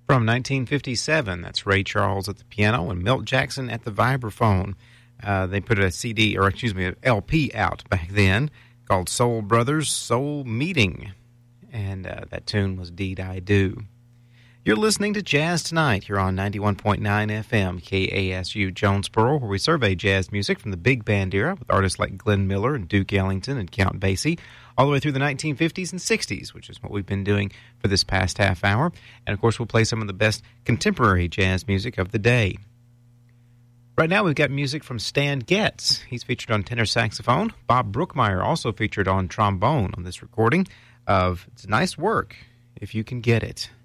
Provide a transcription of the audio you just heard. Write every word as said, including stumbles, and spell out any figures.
From nineteen fifty-seven, that's Ray Charles at the piano and Milt Jackson at the vibraphone. Uh, they put a C D, or excuse me, an L P out back then called Soul Brothers Soul Meeting. And uh, that tune was Deed I Do. You're listening to Jazz Tonight here on ninety-one point nine F M, K A S U Jonesboro, where we survey jazz music from the big band era with artists like Glenn Miller and Duke Ellington and Count Basie, all the way through the nineteen fifties and sixties, which is what we've been doing for this past half hour. And, of course, we'll play some of the best contemporary jazz music of the day. Right now, we've got music from Stan Getz. He's featured on tenor saxophone. Bob Brookmeyer also featured on trombone on this recording of It's Nice Work, If You Can Get It.